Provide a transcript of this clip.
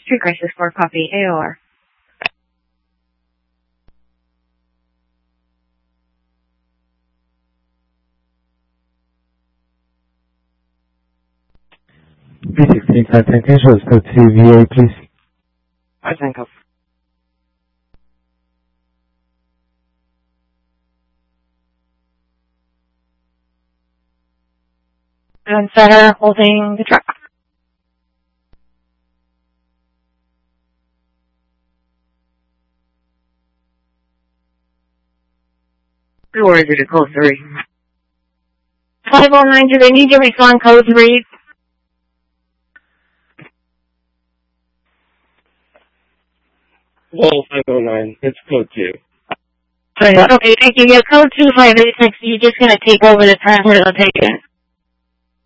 Street Crisis 4, copy, AOR. B16 1010, show us code to VA, please. I think of. And center, holding the truck. Where is it? Code 3. 509, do they need to respond code 3? Well, 509. It's code 2. Okay, thank you. Yeah, code 2586, you're just going to take over the transfer location.